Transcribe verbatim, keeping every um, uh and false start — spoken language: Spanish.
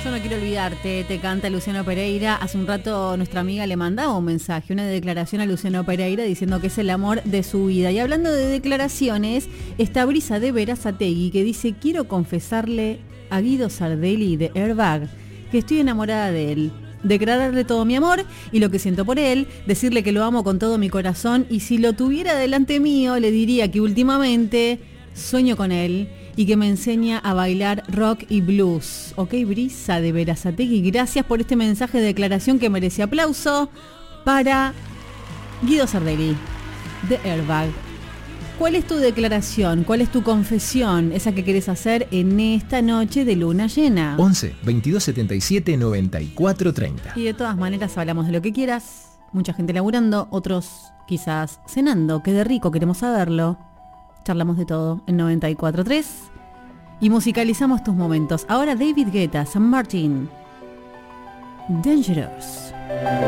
Yo no quiero olvidarte, te canta Luciano Pereira. Hace un rato nuestra amiga le mandaba un mensaje, una declaración a Luciano Pereira diciendo que es el amor de su vida. Y hablando de declaraciones, esta Brisa de Berazategui que dice: quiero confesarle a Guido Sardelli de Airbag que estoy enamorada de él. Declararle todo mi amor y lo que siento por él, decirle que lo amo con todo mi corazón, y si lo tuviera delante mío le diría que últimamente sueño con él y que me enseña a bailar rock y blues. Ok, Brisa de Berazategui, gracias por este mensaje de declaración que merece aplauso para Guido Sardelli de Airbag. ¿Cuál es tu declaración? ¿Cuál es tu confesión? Esa que querés hacer en esta noche de luna llena. once, veintidós, setenta y siete, noventa y cuatro, treinta. Y de todas maneras hablamos de lo que quieras. Mucha gente laburando, otros quizás cenando. Qué de rico, queremos saberlo. Charlamos de todo en noventa y cuatro tres y musicalizamos tus momentos. Ahora David Guetta, San Martín, Dangerous.